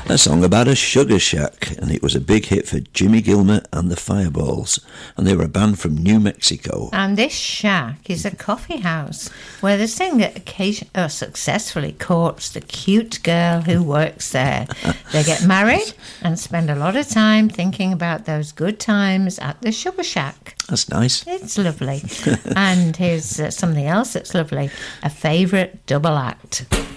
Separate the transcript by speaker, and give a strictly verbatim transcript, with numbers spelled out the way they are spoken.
Speaker 1: A song about a sugar shack, and it was a big hit for Jimmy Gilmer and the Fireballs, and they were a band from New Mexico.
Speaker 2: And this shack is a coffee house where the singer occasionally or successfully courts the cute girl who works there. They get married and spend a lot of time thinking about those good times at the sugar shack.
Speaker 1: That's nice.
Speaker 2: It's lovely. And here's uh, something else that's lovely, a favourite double act.